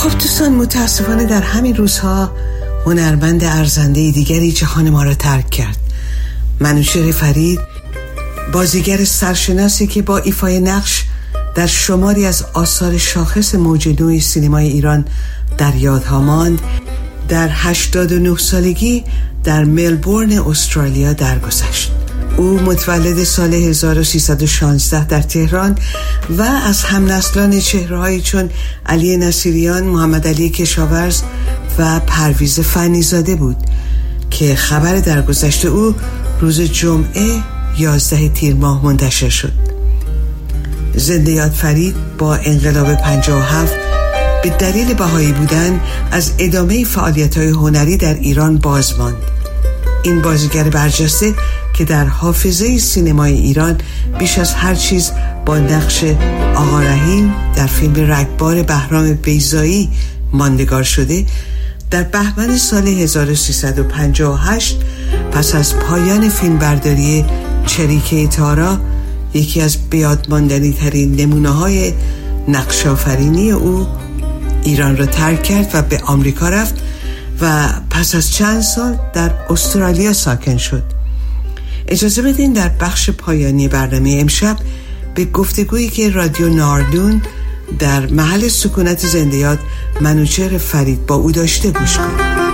خب دوستان، متاسفانه در همین روزها هنرمند ارزنده دیگری جهان ما را ترک کرد. منوچهر فرید، بازیگر سرشناسی که با ایفای نقش در شماری از آثار شاخص موج نو سینمای ایران در یادها ماند، در 89 سالگی در ملبورن استرالیا درگذشت. او متولد سال 1316 در تهران و از همنسلان چهره‌هایی چون علی نصیریان، محمد علی کشاورز و پرویز فنیزاده بود که خبر درگذشت او روز جمعه 11 تیر ماه منتشر شد. زنده یاد فرید با انقلاب 57 به دلیل بهایی بودن از ادامه فعالیت‌های هنری در ایران باز ماند. این بازیگر برجسته که در حافظه سینمای ایران بیش از هر چیز با نقش آقا رحیم در فیلم رگبار بهرام بیضایی ماندگار شده، در بهمن سال 1358 پس از پایان فیلمبرداری چریکه تارا، یکی از بیادماندنی ترین نمونه‌های نقش آفرینی او، ایران را ترک کرد و به آمریکا رفت و پس از چند سال در استرالیا ساکن شد. اجازه بدین در بخش پایانی برنامه امشب به گفتگویی که رادیو ناردون در محل سکونت زنده یاد منوچهر فرید با او داشته گوش کنید.